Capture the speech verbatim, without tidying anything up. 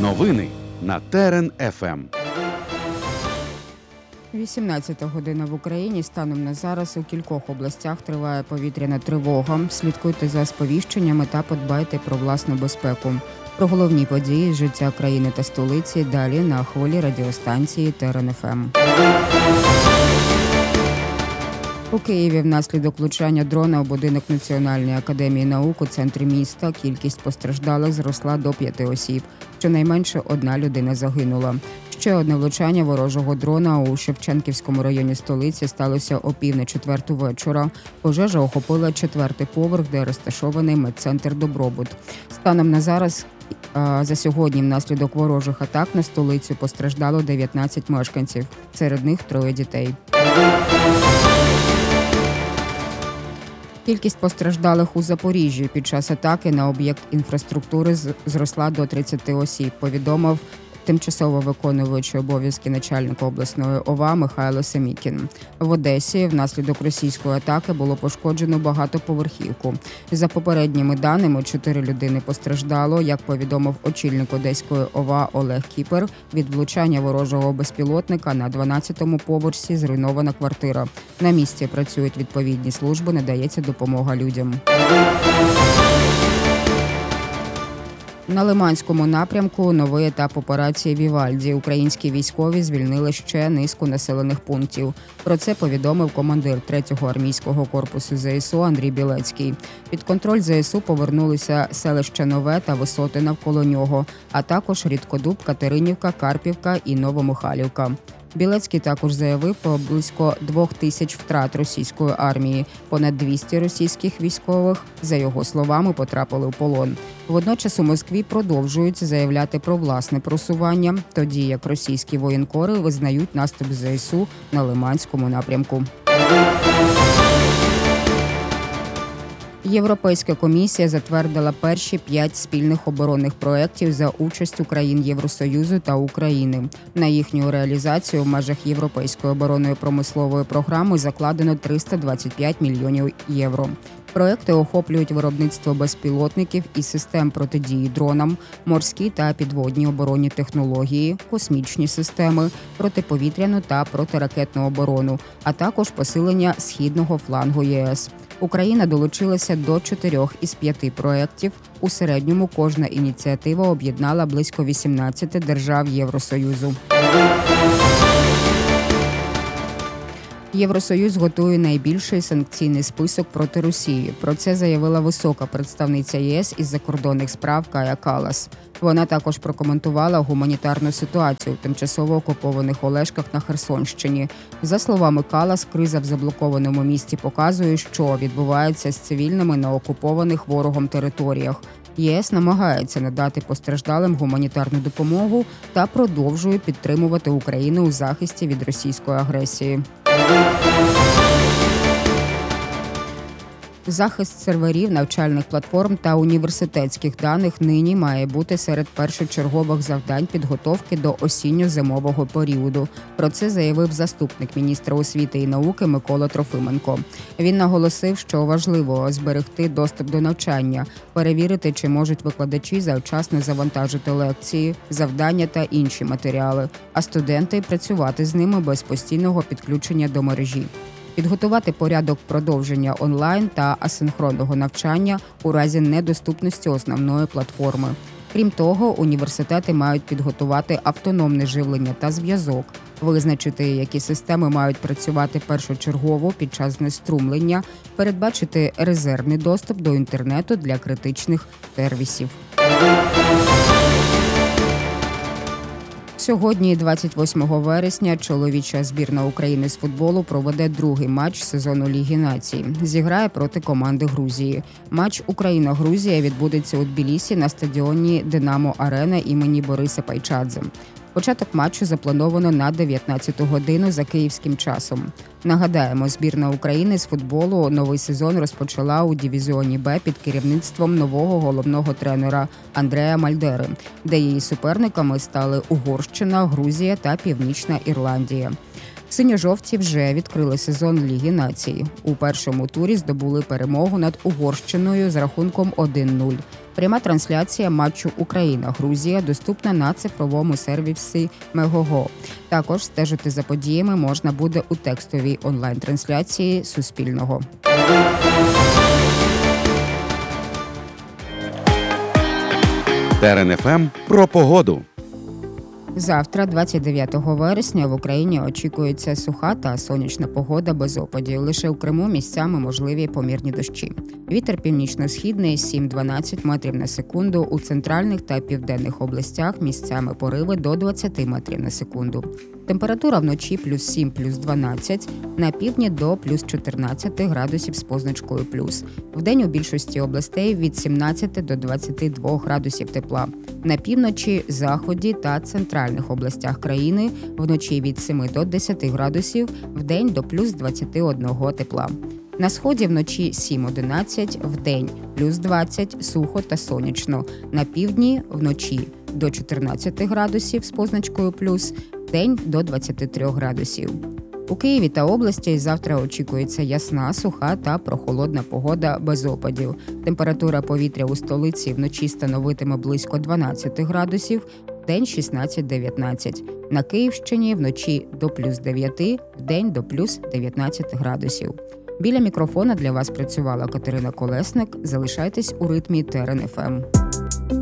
Новини на Терен еф ем. вісімнадцята година в Україні. Станом на зараз у кількох областях триває повітряна тривога. Слідкуйте за сповіщеннями та подбайте про власну безпеку. Про головні події з життя країни та столиці далі на хвилі радіостанції Терен еф ем. У Києві внаслідок влучання дрона у будинок Національної академії наук у центрі міста кількість постраждалих зросла до п'яти осіб. Щонайменше одна людина загинула. Ще одне влучання ворожого дрона у Шевченківському районі столиці сталося о пів на четверту вечора. Пожежа охопила четвертий поверх, де розташований медцентр «Добробут». Станом на зараз за сьогодні внаслідок ворожих атак на столицю постраждало дев'ятнадцять мешканців. Серед них троє дітей. Кількість постраждалих у Запоріжжі під час атаки на об'єкт інфраструктури зросла до тридцяти осіб, повідомив тимчасово виконуючий обов'язки начальника обласної ОВА Михайло Семікін. В Одесі внаслідок російської атаки було пошкоджено багатоповерхівку. За попередніми даними, чотири людини постраждало. Як повідомив очільник Одеської ОВА Олег Кіпер, від влучання ворожого безпілотника на дванадцятому поверсі зруйнована квартира. На місці працюють відповідні служби, надається допомога людям. На Лиманському напрямку новий етап операції «Вівальді». Українські військові звільнили ще низку населених пунктів. Про це повідомив командир третього армійського корпусу зе ес у Андрій Білецький. Під контроль зе ес у повернулися селища Нове та висоти навколо нього, а також Рідкодуб, Катеринівка, Карпівка і Новомихайлівка. Білецький також заявив про близько двох тисяч втрат російської армії. Понад двісті російських військових, за його словами, потрапили в полон. Водночас у Москві продовжують заявляти про власне просування, тоді як російські воєнкори визнають наступ зе ес у на Лиманському напрямку. Європейська комісія затвердила перші п'ять спільних оборонних проєктів за участю країн Євросоюзу та України. На їхню реалізацію в межах Європейської оборонної промислової програми закладено триста двадцять п'ять мільйонів євро. Проекти охоплюють виробництво безпілотників і систем протидії дронам, морські та підводні оборонні технології, космічні системи, протиповітряну та протиракетну оборону, а також посилення східного флангу є ес. Україна долучилася до чотирьох із п'яти проєктів. У середньому кожна ініціатива об'єднала близько вісімнадцяти держав Євросоюзу. Євросоюз готує найбільший санкційний список проти Росії. Про це заявила висока представниця є ес із закордонних справ Кая Каллас. Вона також прокоментувала гуманітарну ситуацію в тимчасово окупованих Олешках на Херсонщині. За словами Каллас, криза в заблокованому місті показує, що відбувається з цивільними на окупованих ворогом територіях. є ес намагається надати постраждалим гуманітарну допомогу та продовжує підтримувати Україну у захисті від російської агресії. Захист серверів, навчальних платформ та університетських даних нині має бути серед першочергових завдань підготовки до осінньо-зимового періоду. Про це заявив заступник міністра освіти і науки Микола Трофименко. Він наголосив, що важливо зберегти доступ до навчання, перевірити, чи можуть викладачі завчасно завантажити лекції, завдання та інші матеріали, а студенти працювати з ними без постійного підключення до мережі. Підготувати порядок продовження онлайн та асинхронного навчання у разі недоступності основної платформи. Крім того, університети мають підготувати автономне живлення та зв'язок, визначити, які системи мають працювати першочергово під час знеструмлення, передбачити резервний доступ до інтернету для критичних сервісів. Сьогодні, двадцять восьмого вересня, чоловіча збірна України з футболу проведе другий матч сезону Ліги націй. Зіграє проти команди Грузії. Матч Україна-Грузія відбудеться у Тбілісі на стадіоні «Динамо-Арена» імені Бориса Пайчадзе. Початок матчу заплановано на дев'ятнадцяту годину за київським часом. Нагадаємо, збірна України з футболу новий сезон розпочала у дивізіоні Б під керівництвом нового головного тренера Андреа Мальдери, де її суперниками стали Угорщина, Грузія та Північна Ірландія. Синьо-жовті вже відкрили сезон Ліги націй. У першому турі здобули перемогу над Угорщиною з рахунком один нуль. Пряма трансляція матчу Україна-Грузія доступна на цифровому сервісі Мегого. Також стежити за подіями можна буде у текстовій онлайн-трансляції Суспільного. Терен еф ем про погоду. Завтра, двадцять дев'ятого вересня, в Україні очікується суха та сонячна погода без опадів. Лише у Криму місцями можливі помірні дощі. Вітер північно-східний сім-дванадцять метрів на секунду. У центральних та південних областях місцями пориви до двадцять метрів на секунду. Температура вночі плюс сім, плюс дванадцять, на півдні до плюс чотирнадцять градусів з позначкою плюс. Вдень у більшості областей від сімнадцяти до двадцяти двох градусів тепла. На півночі, заході та центральних областях країни вночі від семи до десяти градусів, вдень до плюс двадцяти одного тепла. На сході вночі сім-одинадцять, вдень плюс двадцять, сухо та сонячно. На півдні вночі до чотирнадцяти градусів з позначкою плюс, вдень до двадцяти трьох градусів. У Києві та області завтра очікується ясна, суха та прохолодна погода без опадів. Температура повітря у столиці вночі становитиме близько дванадцяти градусів, вдень шістнадцять-дев'ятнадцять. На Київщині вночі до плюс дев'яти, вдень до плюс дев'ятнадцяти градусів. Біля мікрофона для вас працювала Катерина Колесник. Залишайтесь у ритмі Терен еф ем.